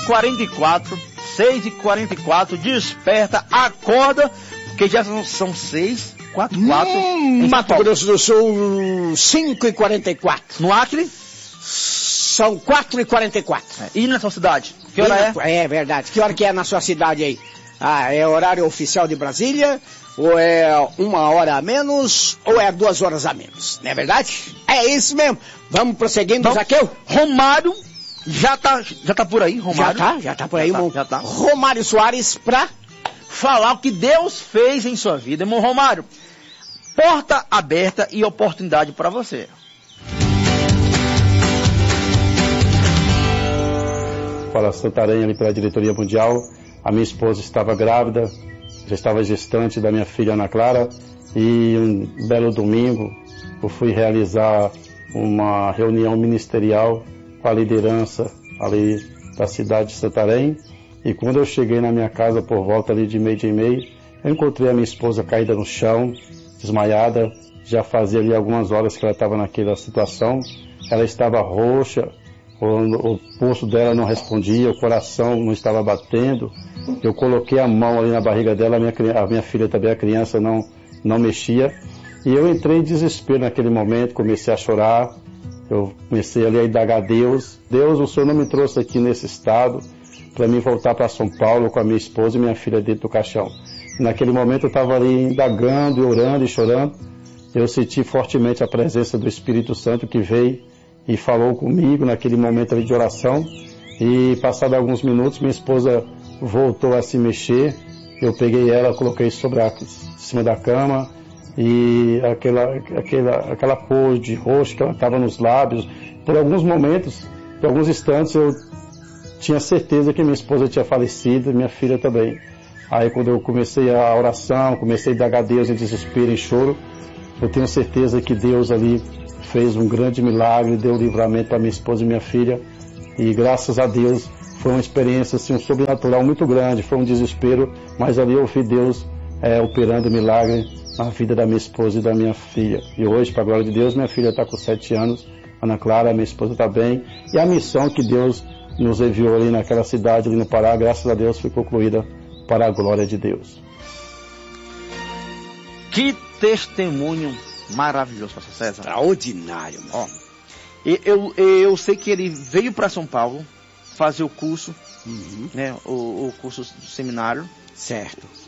6h44, 6h44, desperta, acorda, porque já são 6h44 em Mato Grosso do Sul, 5h44. No Acre? São 4h44. E na sua cidade? Que hora é? É verdade. Que hora que é na sua cidade aí? Ah, é horário oficial de Brasília? Ou é 1 hora a menos? Ou é 2 horas a menos? Não é verdade? É isso mesmo. Vamos prosseguindo, Zaqueu? Romário já tá por aí, Romário. Já tá por aí, já tá. Romário Soares pra falar o que Deus fez em sua vida, irmão Romário. Porta aberta e oportunidade para você. Para Santarém, ali pela diretoria mundial, a minha esposa estava grávida, já estava gestante da minha filha Ana Clara, e um belo domingo eu fui realizar uma reunião ministerial com a liderança ali da cidade de Santarém, e quando eu cheguei na minha casa por volta ali de meio-dia e meio, eu encontrei a minha esposa caída no chão, desmaiada. Já fazia ali algumas horas que ela estava naquela situação, ela estava roxa, o pulso dela não respondia, o coração não estava batendo. Eu coloquei a mão ali na barriga dela, a minha filha também, a criança, não mexia. E eu entrei em desespero naquele momento, comecei a chorar, eu comecei ali a indagar a Deus. Deus, o Senhor não me trouxe aqui nesse estado para mim voltar para São Paulo com a minha esposa e minha filha dentro do caixão. E naquele momento eu estava ali indagando, e orando e chorando. Eu senti fortemente a presença do Espírito Santo que veio e falou comigo naquele momento ali de oração. E passados alguns minutos, minha esposa voltou a se mexer. Eu peguei ela, coloquei em cima da cama, e aquela cor de roxo que ela estava nos lábios. Por alguns momentos, por alguns instantes, eu tinha certeza que minha esposa tinha falecido e minha filha também. Aí quando eu comecei a oração, comecei a indagar a Deus em desespero, em choro, eu tenho certeza que Deus ali fez um grande milagre, deu livramento para minha esposa e minha filha, e graças a Deus foi uma experiência assim, um sobrenatural muito grande, foi um desespero, mas ali eu vi Deus operando milagre na vida da minha esposa e da minha filha. E hoje, para a glória de Deus, minha filha está com 7 anos, Ana Clara, minha esposa está bem, e a missão que Deus nos enviou ali naquela cidade, ali no Pará, graças a Deus foi concluída para a glória de Deus. Que testemunho maravilhoso, pastor César. Extraordinário. Ó, eu sei que ele veio para São Paulo fazer o curso, né, o curso do seminário. Certo.